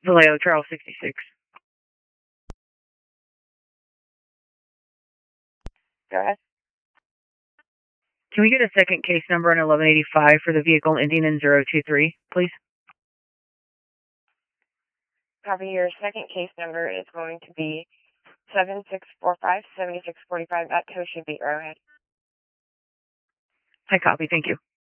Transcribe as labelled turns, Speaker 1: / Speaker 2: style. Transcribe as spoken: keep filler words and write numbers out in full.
Speaker 1: Vallejo, Charles sixty-six.
Speaker 2: Go ahead.
Speaker 1: Can we get a second case number on eleven eighty-five for the vehicle ending in zero two three, please?
Speaker 2: Copy. Your second case number is going to be seven six four five, seven six four five. That tow should be Arrowhead.
Speaker 1: I copy. Thank you.